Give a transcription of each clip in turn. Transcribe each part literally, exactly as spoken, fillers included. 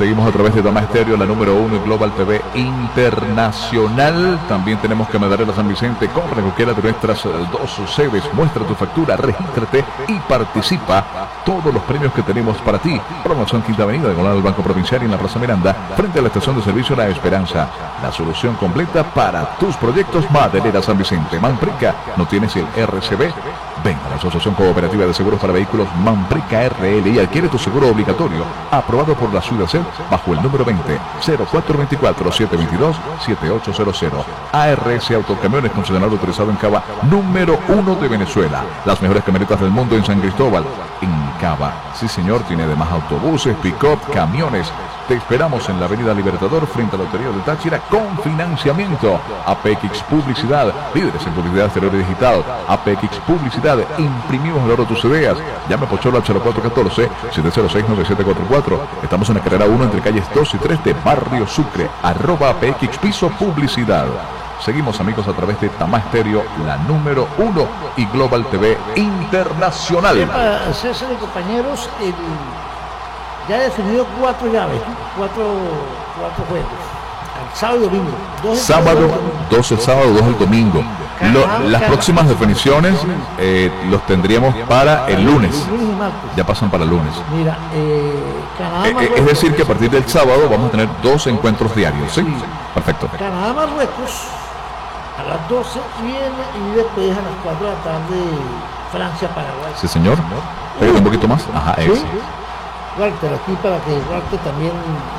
Seguimos a través de Dama Estéreo, la número uno y Global T V Internacional. También tenemos que Medallera San Vicente. Corre cualquiera de nuestras dos sedes. Muestra tu factura, regístrate y participa. Todos los premios que tenemos para ti. Promoción Quinta Avenida, de del Banco Provincial y en la Plaza Miranda, frente a la estación de servicio La Esperanza. La solución completa para tus proyectos. Medallera San Vicente. Manprica, ¿no tienes el R C B? Ven a la Asociación Cooperativa de Seguros para Vehículos Manprica R L y adquiere tu seguro obligatorio, aprobado por la Ciudad bajo el número veinte cero cuatro veinticuatro setecientos veintidós setenta y ocho cero cero. A R S Autocamiones, concesionario autorizado en Cava, número uno de Venezuela. Las mejores camionetas del mundo en San Cristóbal, en Cava. Sí, señor, tiene además autobuses, pick-up, camiones. Te esperamos en la Avenida Libertador, frente a la Lotería de Táchira, con financiamiento. A P X Publicidad, líderes en publicidad exterior y digital. A P X Publicidad, imprimimos el oro tus ideas. Llame Pocholo al cero cuatro uno cuatro, siete cero seis, nueve siete cuatro cuatro. Estamos en la carrera uno entre calles dos y tres de Barrio Sucre. Arroba P X Piso Publicidad. Seguimos, amigos, a través de Tamá Estéreo, la número uno y Global T V Internacional. Sí, para César y compañeros, el, ya he definido cuatro llaves, cuatro, cuatro juegos. El sábado y domingo. Dos sábado, dos el sábado, dos el domingo. Lo, las próximas definiciones eh, los tendríamos para el lunes. Ya pasan para el lunes. Mira, eh, Canadá, eh, es decir, que a partir del sábado vamos a tener dos encuentros diarios. ¿Sí? Sí. Perfecto. Canadá, Marruecos a las doce viene y después a las cuatro de la tarde Francia, Paraguay. Sí, señor. Pégate un poquito más. Ajá, ¿sí? Ese. Walter, aquí para que Walter también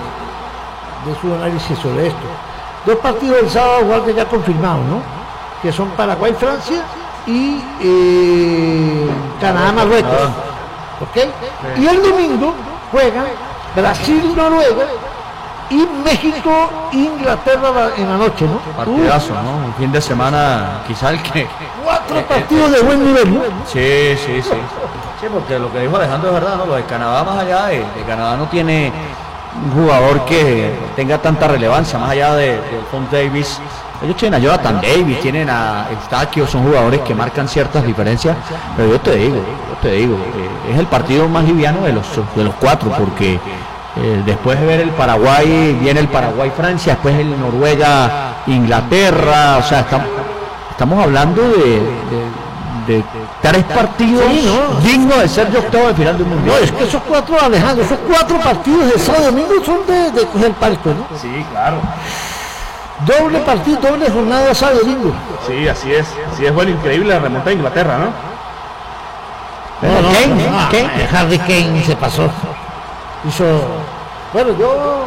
de su análisis sobre esto. Dos partidos del sábado, Walter, ya confirmados, ¿no? Que son Paraguay, Francia y eh, Canadá, Marruecos. Ah. ¿Ok? Sí. Y el domingo juegan Brasil, Noruega y México, Inglaterra en la noche, ¿no? Partidazo, ¿no? Un fin de semana, quizá el que... Cuatro eh, partidos eh, de buen nivel, ¿no? Sí, sí, sí. Sí, porque lo que dijo Alejandro es verdad, ¿no? Lo de Canadá, más allá de, de Canadá, no tiene un jugador que tenga tanta relevancia, más allá de, de Tom Davis. Ellos tienen a Jonathan Davis, tienen a Eustaquio, son jugadores que marcan ciertas diferencias, pero yo te digo, yo te digo, eh, es el partido más liviano de los, de los cuatro, porque eh, después de ver el Paraguay, viene el Paraguay-Francia, después el Noruega-Inglaterra, o sea, estamos, estamos hablando de... de de tres partidos sí, ¿no? dignos de ser de octavo de final de un mundial. No, es que esos cuatro, Alejandro, esos cuatro partidos de sábado y domingo son de, de coger palco, ¿no? Sí, claro. Doble partido, doble jornada de sábado y domingo. Sí, así es. Así es, bueno, increíble la remontada de Inglaterra, ¿no? No, no, Kane, no, Kane. Harry Kane se pasó. Hizo. Bueno, yo.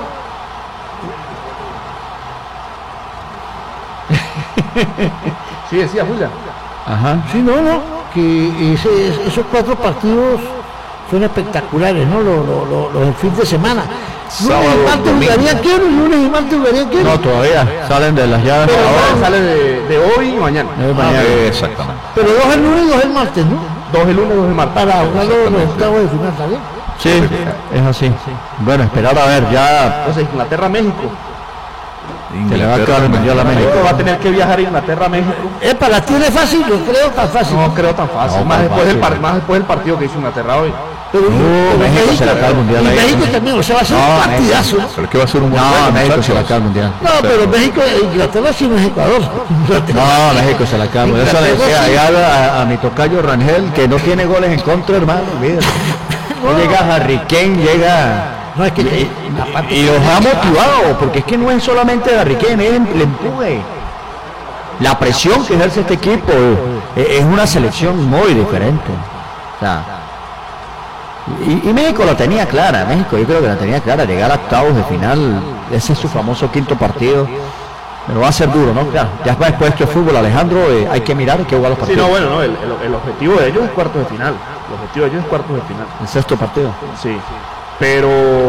Sí, decía Julia. Ajá. Sí, no, no, que ese, esos cuatro partidos son espectaculares, ¿no? Los, los, los, los del fin de semana. Lunes y martes jugarían quiero y lunes y martes jugarían quiero. No, todavía salen de las llaves. Pero ahora sale de, de hoy y mañana. De mañana. Ah, exactamente. Pero dos el lunes y dos el martes, ¿no? Dos el lunes, dos el martes. Para jugar los octavos de final, ¿está bien? Sí, es así. Bueno, esperar a ver ya. Entonces, Inglaterra, México. Se le va a acabar el mundial a México. Va a tener que viajar a Inglaterra, México. ¿Es para ti es fácil? No creo tan fácil. No creo tan fácil. No, más, después fácil. Del par, más después del partido que hizo Inglaterra hoy. Pero, no, pero México, México se le acaba el mundial. Y ahí. México también, o sea, va a ser no, un partidazo. Pero es que va a ser un buen No, juego, México muchachos. se le acaba el mundial. No, pero México, Inglaterra sí no es Ecuador. No, México se la acaba. Por eso le decía sí. a, a, a mi tocayo Rangel que no tiene goles en contra, hermano. Olvídate. No llega Harry Kane, llega. No, es que, y, y, y los ha motivado, porque es que no es solamente Harry Kane, es el empuje. La presión que ejerce este equipo es, es una selección muy diferente. O sea, y, y México la tenía clara, México yo creo que la tenía clara, llegar a octavos de final, ese es su famoso quinto partido. Pero va a ser duro, ¿no? Claro, ya después esto es fútbol, Alejandro, eh, hay que mirar, hay que jugar los partidos. Sí, no, bueno, no, el, el, el objetivo de ellos es cuartos de final. El objetivo de ellos es cuartos de final. El sexto partido. Sí, pero,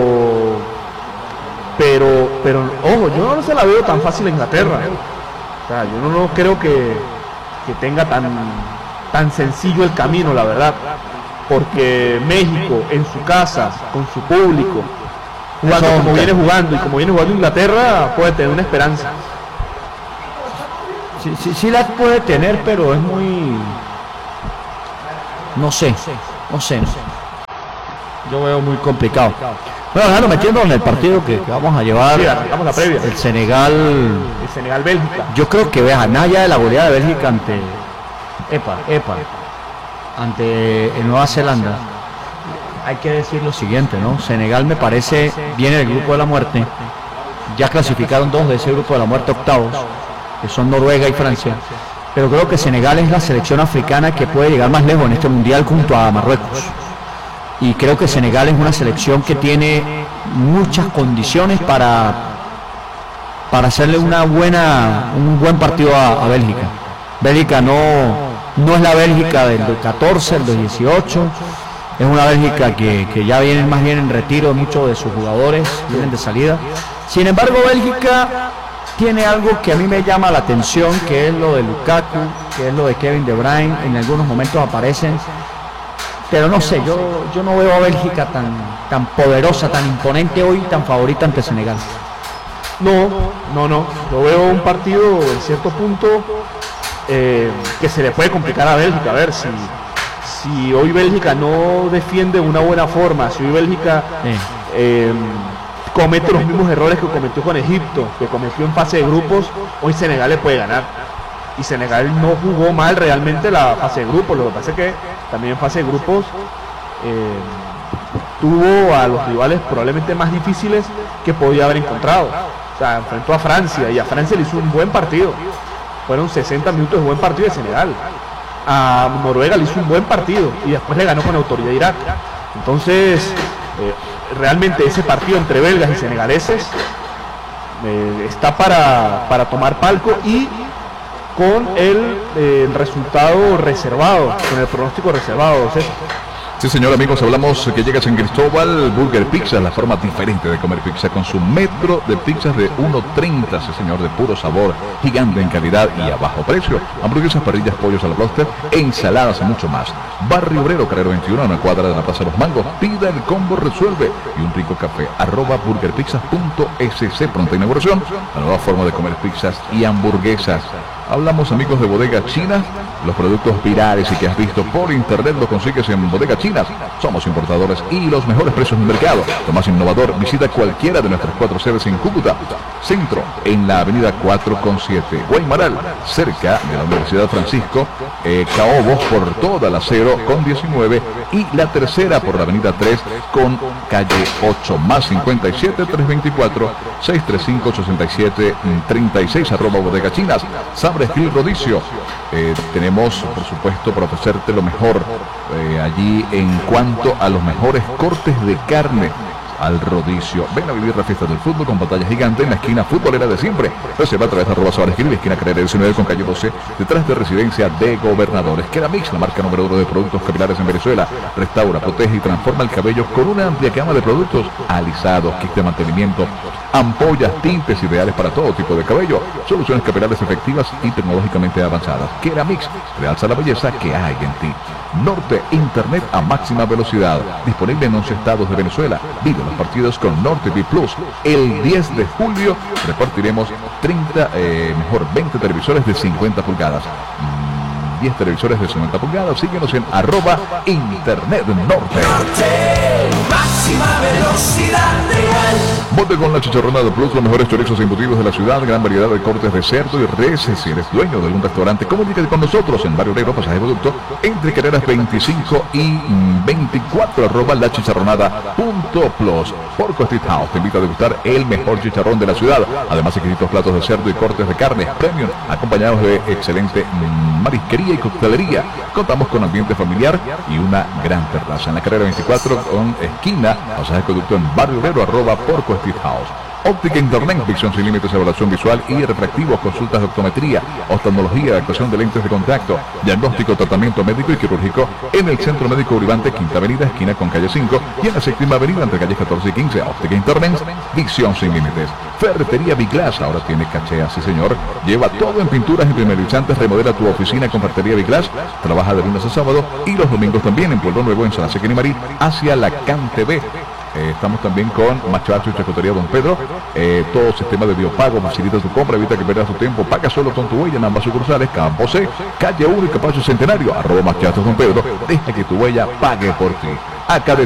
pero, pero, ojo, yo no se la veo tan fácil a Inglaterra. O sea, yo no, no creo que, que tenga tan, tan sencillo el camino, la verdad. Porque México, en su casa, con su público, jugando como viene jugando y como viene jugando Inglaterra, puede tener una esperanza. Sí, sí, sí la puede tener, pero es muy... No sé, no sé. yo veo muy complicado. Bueno, claro, metiendo en el partido que, que vamos a llevar, sí, vamos la previa. El Senegal, el Senegal Bélgica. Yo creo que vean, nada ya de la goleada de Bélgica ante Epa, Epa, ante Nueva Zelanda. Hay que decir lo siguiente, ¿no? Senegal me parece viene del grupo de la muerte. Ya clasificaron dos de ese grupo de la muerte octavos, que son Noruega y Francia. Pero creo que Senegal es la selección africana que puede llegar más lejos en este mundial junto a Marruecos. Y creo que Senegal es una selección que tiene muchas condiciones para, para hacerle una buena, un buen partido a, a Bélgica. Bélgica no, no es la Bélgica del catorce, del dieciocho, es una Bélgica que, que ya viene más bien en retiro de muchos de sus jugadores, vienen de salida. Sin embargo, Bélgica tiene algo que a mí me llama la atención, que es lo de Lukaku, que es lo de Kevin De Bruyne, en algunos momentos aparecen. Pero no sé, yo, yo no veo a Bélgica tan, tan poderosa, tan imponente hoy, tan favorita ante Senegal. No, no, no. Yo veo un partido en cierto punto eh, que se le puede complicar a Bélgica. A ver, si, si hoy Bélgica no defiende de una buena forma, si hoy Bélgica sí. eh, comete los mismos errores que cometió con Egipto, que cometió en fase de grupos, hoy Senegal le puede ganar. Y Senegal no jugó mal realmente la fase de grupos, lo que pasa es que también en fase de grupos eh, tuvo a los rivales probablemente más difíciles que podía haber encontrado. O sea, enfrentó a Francia y a Francia le hizo un buen partido. Fueron sesenta minutos de buen partido de Senegal. A Noruega le hizo un buen partido y después le ganó con autoridad Irak. Entonces, eh, realmente ese partido entre belgas y senegaleses eh, está para, para tomar palco y con el, eh, el resultado reservado, con el pronóstico reservado. ¿Sí? Sí, señor, amigos, hablamos que llega a San Cristóbal Burger Pizza, la forma diferente de comer pizza, con su metro de pizzas de uno treinta, sí, señor, de puro sabor, gigante en calidad y a bajo precio. Hamburguesas, parrillas, pollos al broster, ensaladas y mucho más. Barrio Obrero, Carrero veintiuno, a una cuadra de la Plaza Los Mangos. Pida el combo, resuelve. Y un rico café, arroba burgerpizzas punto es ce, pronta inauguración, la nueva forma de comer pizzas y hamburguesas. Hablamos, amigos, de Bodega China. Los productos virales y que has visto por internet lo consigues en Bodega China. Somos importadores y los mejores precios del mercado. Lo más innovador, visita cualquiera de nuestras cuatro sedes en Cúcuta. Centro, en la avenida cuatro con siete. Guaymaral, cerca de la Universidad Francisco. Eh, Caobos, por toda la cero con diecinueve. Y la tercera por la avenida tres con calle ocho. Más cincuenta y siete, trescientos veinticuatro, seiscientos treinta y cinco, ochenta y siete, treinta y seis, arroba Bodega Chinas. Sabres Gil Rodicio. Eh, tenemos, por supuesto, para ofrecerte lo mejor eh, allí en cuanto a los mejores cortes de carne al rodicio. Ven a vivir la fiesta del fútbol con pantalla gigante en la esquina futbolera de siempre. Reserva a través de arroba Sabres Gil, esquina Carrera diecinueve con calle doce, detrás de residencia de Gobernadores. Keramix, la marca número uno de productos capilares en Venezuela. Restaura, protege y transforma el cabello con una amplia gama de productos alisados, kits de mantenimiento, ampollas, tintes ideales para todo tipo de cabello, soluciones capilares efectivas y tecnológicamente avanzadas. Keramix, realza la belleza que hay en ti. Norte, internet a máxima velocidad, disponible en once estados de Venezuela. Vive los partidos con Norte V Plus. El diez de julio repartiremos treinta, eh, mejor veinte televisores de cincuenta pulgadas. Mm, diez televisores de cincuenta pulgadas. Síguenos en arroba internet norte. Norte, máxima velocidad real. Monte con la Chicharrona de Plus, los mejores chorizos embutidos de la ciudad, gran variedad de cortes de cerdo y res. Si eres dueño de algún restaurante, comunícate con nosotros en Barrio Negro, pasaje de producto, entre carreras veinticinco y veinticuatro, arroba la chicharronada punto plus. Porco Street House te invita a degustar el mejor chicharrón de la ciudad. Además, exquisitos platos de cerdo y cortes de carne premium, acompañados de excelente marisquería y coctelería. Contamos con ambiente familiar y una gran terraza. En la carrera veinticuatro con esquina, pasaje de producto en Barrio Negro, arroba Porco Street House. Óptica Internet, visión sin límites, evaluación visual y refractivo, consultas de optometría, oftalmología, actuación de lentes de contacto, diagnóstico, tratamiento médico y quirúrgico en el Centro Médico Uribante, Quinta Avenida, esquina con calle cinco, y en la Séptima Avenida entre calles catorce y quince. Óptica Internet, visión sin límites. Ferretería Biglass, ahora tiene cachea, sí señor. Lleva todo en pinturas impermeabilizantes, remodela tu oficina con Ferretería Biglass, trabaja de lunes a sábado y los domingos también en Pueblo Nuevo, en San Seca y Marí, hacia la C A N T V. Eh, estamos también con Machacho y Chacotería Don Pedro. Eh, todo sistema de biopago facilita tu compra, evita que pierdas tu tiempo. Paga solo con tu huella en ambas sucursales. Campo C, calle uno y Capacho Centenario. Arroba Machacho Don Pedro. Deja que tu huella pague por ti. Acá de